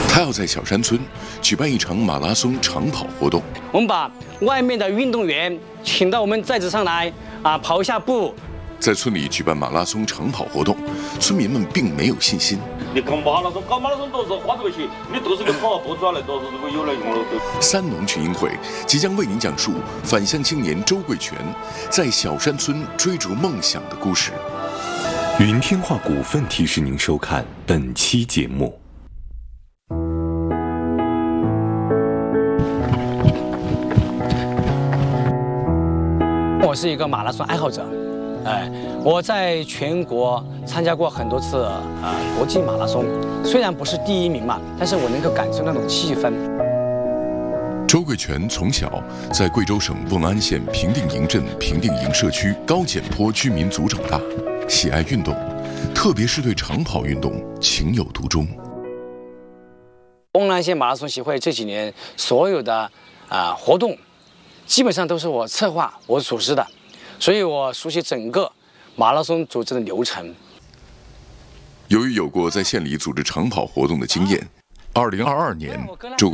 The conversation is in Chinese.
他要在小山村举办一场马拉松长跑活动。 我们把外面的运动员请到我们寨子上来跑一下步。 在村里举办马拉松长跑活动，村民们并没有信心。 你搞马拉松都是花这个钱，你都是个跑步出来，都是这个有来用了。 三农群英会即将为您讲述返乡青年周贵全在小山村追逐梦想的故事。 云天化股份提示您收看本期节目。 我是一个马拉松爱好者，我在全国参加过很多次国际马拉松，虽然不是第1名嘛，但是我能够感受那种气氛。 周贵全从小在贵州省瓮安县平定营镇平定营社区高简坡居民族长大，喜爱运动，特别是对长跑运动情有独钟。 瓮安县马拉松协会这几年所有的活动，基本上都是我策划、我组织的，所以我熟悉整个马拉松组织的流程。 由于有过在县里组织长跑活动的经验，2022年周